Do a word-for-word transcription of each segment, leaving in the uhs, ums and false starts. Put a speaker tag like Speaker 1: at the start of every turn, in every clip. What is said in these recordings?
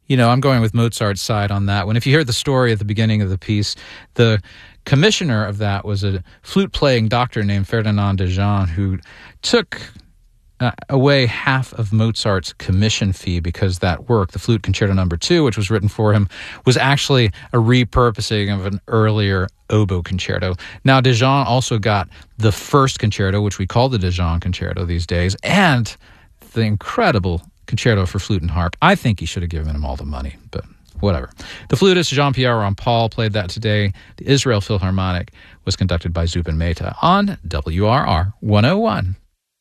Speaker 1: You know, I'm going with Mozart's side on that one. If you hear the story at the beginning of the piece, the commissioner of that was a flute-playing doctor named Ferdinand de Jean, who took uh, away half of Mozart's commission fee because that work, the Flute Concerto Number Two, which was written for him, was actually a repurposing of an earlier oboe concerto. Now, de Jean also got the first concerto, which we call the de Jean concerto these days, and the incredible concerto for flute and harp. I think he should have given him all the money, but whatever. The flutist Jean-Pierre Rampal played that today. The Israel Philharmonic was conducted by Zubin Mehta on W R R one oh one.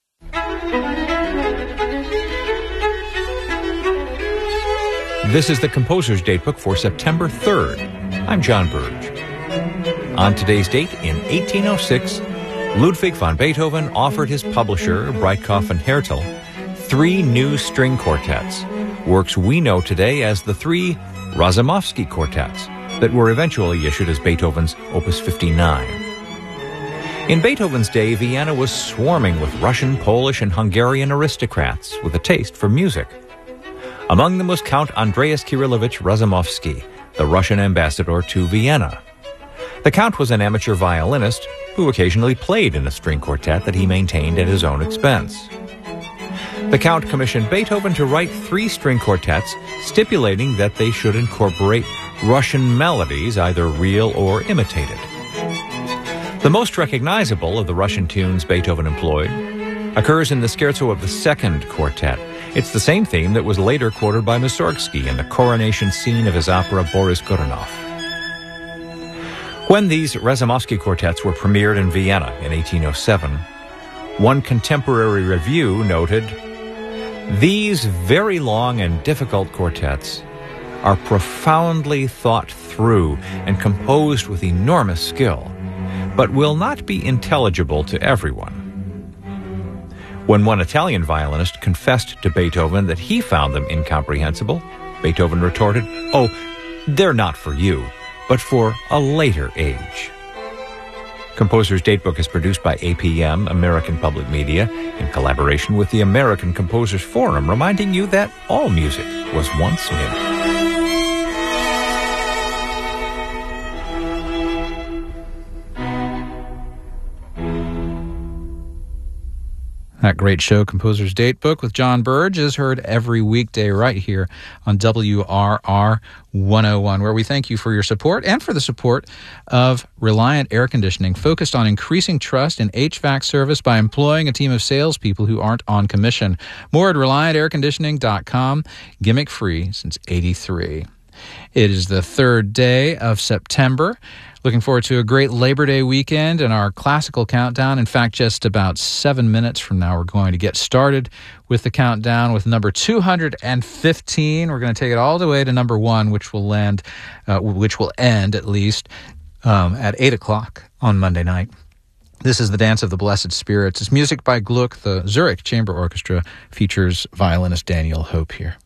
Speaker 2: This is the Composer's Datebook for September third. I'm John Burge. On today's date, in eighteen oh six, Ludwig van Beethoven offered his publisher, Breitkopf and Härtel, three new string quartets, works we know today as the three Razumovsky quartets that were eventually issued as Beethoven's Opus fifty-nine. In Beethoven's day, Vienna was swarming with Russian, Polish, and Hungarian aristocrats with a taste for music. Among them was Count Andreas Kirillovich Razumovsky, the Russian ambassador to Vienna. The Count was an amateur violinist who occasionally played in a string quartet that he maintained at his own expense. The Count commissioned Beethoven to write three string quartets, stipulating that they should incorporate Russian melodies, either real or imitated. The most recognizable of the Russian tunes Beethoven employed occurs in the scherzo of the second quartet. It's the same theme that was later quoted by Mussorgsky in the coronation scene of his opera Boris Godunov. When these Razumovsky quartets were premiered in Vienna in eighteen oh seven, one contemporary review noted, "These very long and difficult quartets are profoundly thought through and composed with enormous skill, but will not be intelligible to everyone." When one Italian violinist confessed to Beethoven that he found them incomprehensible, Beethoven retorted, "Oh, they're not for you, but for a later age." Composer's Datebook is produced by A P M, American Public Media, in collaboration with the American Composers Forum, reminding you that all music was once new.
Speaker 1: That great show, Composer's Datebook with John Burge, is heard every weekday right here on W R R one oh one, where we thank you for your support and for the support of Reliant Air Conditioning, focused on increasing trust in H V A C service by employing a team of salespeople who aren't on commission. More at reliant air conditioning dot com, gimmick free since eighty-three. It is the third day of September. Looking forward to a great Labor Day weekend and our classical countdown. In fact, just about seven minutes from now, we're going to get started with the countdown with number two hundred fifteen. We're going to take it all the way to number one, which will land, uh, which will end at least um, at eight o'clock on Monday night. This is the Dance of the Blessed Spirits. It's music by Gluck. The Zurich Chamber Orchestra features violinist Daniel Hope here.